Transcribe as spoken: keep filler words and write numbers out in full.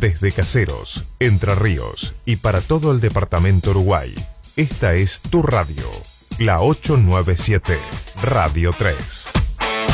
Desde Caseros, Entre Ríos y para todo el departamento Uruguay, esta es tu radio, la ochocientos noventa y siete, Radio tres.